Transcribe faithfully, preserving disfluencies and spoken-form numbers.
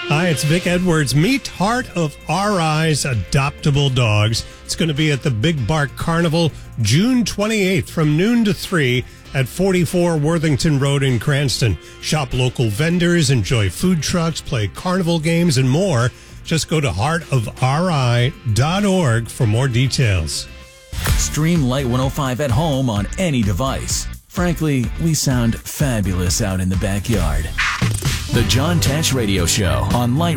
Hi, it's Vic Edwards. Meet Heart of Our Eyes Adoptable Dogs. It's going to be at the Big Bark Carnival June twenty-eighth from noon to three at forty-four Worthington Road in Cranston. Shop local vendors, enjoy food trucks, play carnival games, and more. Just go to heart of our eye dot org for more details. Stream Light one oh five at home on any device. Frankly, we sound fabulous out in the backyard. The John Tesh Radio Show on Light